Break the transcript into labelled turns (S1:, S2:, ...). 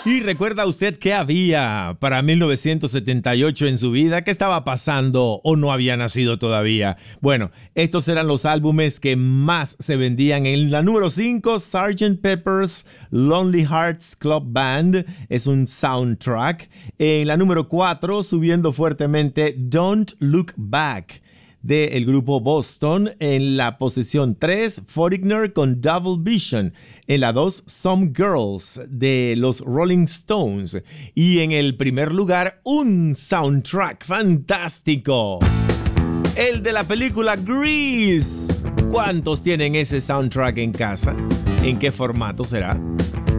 S1: ¿Y recuerda usted qué había para 1978 en su vida? ¿Qué estaba pasando o no había nacido todavía? Bueno, estos eran los álbumes que más se vendían. En la número 5, Sgt. Pepper's Lonely Hearts Club Band es un soundtrack. En la número 4, subiendo fuertemente, Don't Look Back, del grupo Boston. En la posición 3, Foreigner con Double Vision. En la 2, Some Girls, de los Rolling Stones. Y en el primer lugar, un soundtrack fantástico, el de la película Grease. ¿Cuántos tienen ese soundtrack en casa? ¿En qué formato será?